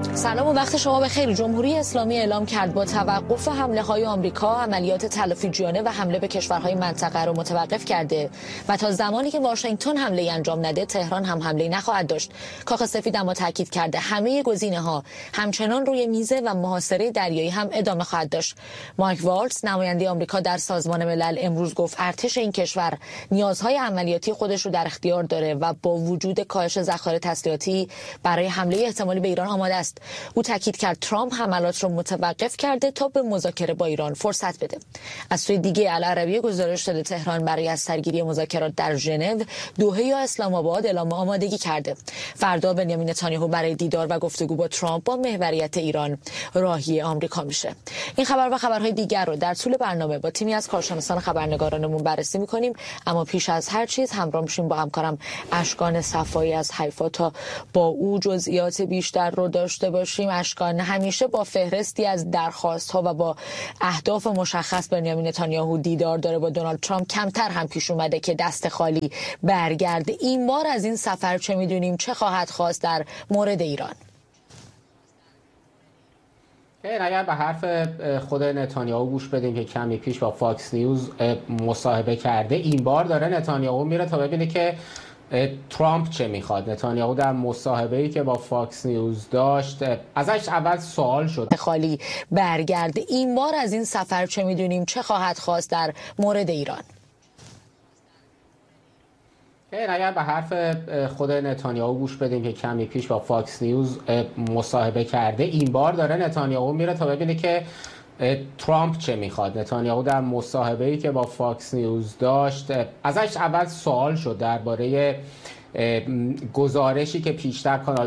سلام و وقت شما بخیر. جمهوری اسلامی اعلام کرد با توقف حمله‌های آمریکا عملیات تلافی‌جویانه و حمله به کشورهای منطقه را متوقف کرده و تا زمانی که واشنگتن حمله انجام نده تهران هم حمله نخواهد داشت. کاخ سفید اما تاکید کرده همه گزینه‌ها همچنان روی میزه و محاصره دریایی هم ادامه خواهد داشت. مایک والتز نماینده آمریکا در سازمان ملل امروز گفت ارتش این کشور نیازهای عملیاتی خودش رو در اختیار داره و با وجود کاهش ذخایر تسلیحاتی برای حمله احتمالی به ایران آماده است. او تاکید کرد ترامپ حملات را متوقف کرده تا به مذاکره با ایران فرصت بده. از سوی دیگه العربیه گزارش داده تهران برای از سرگیری مذاکرات در ژنو، دوحه یا اسلام آباد اعلام آمادگی کرده. فردا بنیامین نتانیاهو برای دیدار و گفتگو با ترامپ با محوریت ایران راهی آمریکا میشه. این خبر و خبرهای دیگر رو در طول برنامه با تیمی از کارشناسان خبرنگارانمون بررسی میکنیم، اما پیش از هر چیز همراه میشیم با همکارم اشکان صفایی از حیفا تا با او جزئیات بیشتر رو داشته باشیم. اشکان، همیشه با فهرستی از درخواست‌ها و با اهداف مشخص بنیامین نتانیاهو دیدار داره با دونالد ترامپ، کمتر هم پیش اومده که دست خالی برگرده. این بار از این سفر چه میدونیم؟ چه خواهد خواست در مورد ایران؟ اگر به حرف خود نتانیاهو گوش بدیم که کمی پیش با فاکس نیوز مصاحبه کرده، این بار داره نتانیاهو میره تا ببینه که ترامپ چه میخواد. نتانیاهو در مصاحبه‌ای که با فاکس نیوز داشت ازش اول سوال شد خالی برگرده. این بار از این سفر چه میدونیم؟ چه خواهد خواست در مورد ایران؟ اگر به حرف خود نتانیاهو گوش بدیم که کمی پیش با فاکس نیوز مصاحبه کرده، این بار داره نتانیاهو میره تا ببینه که ترامپ چه میخواد. نتانیاهو در مصاحبه‌ای که با فاکس نیوز داشت ازش اول سوال شد درباره گزارشی که پیشتر کانال